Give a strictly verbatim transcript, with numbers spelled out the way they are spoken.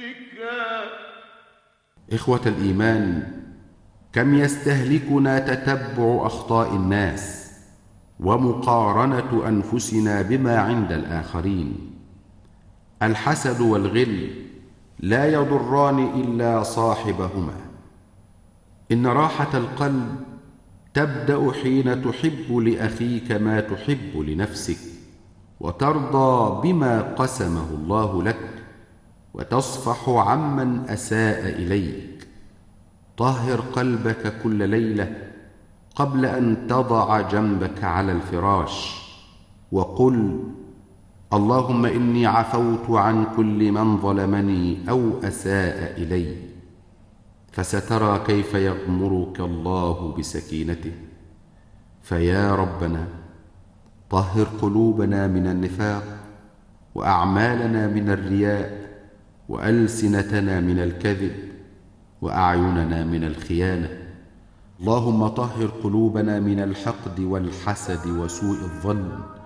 ذكرى. إخوة الإيمان، كم يستهلكنا تتبع أخطاء الناس ومقارنة أنفسنا بما عند الآخرين. الحسد والغل لا يضران إلا صاحبهما. إن راحة القلب تبدأ حين تحب لأخيك ما تحب لنفسك، وترضى بما قسمه الله لك، وتصفح عمن أساء إليك. طهر قلبك كل ليلة قبل أن تضع جنبك على الفراش، وقل: اللهم إني عفوت عن كل من ظلمني أو أساء إلي. فسترى كيف يغمرك الله بسكينته. فيا ربنا، طهر قلوبنا من النفاق، وأعمالنا من الرياء، وألسنتنا من الكذب، وأعيننا من الخيانة. اللهم طهر قلوبنا من الحقد والحسد وسوء الظن،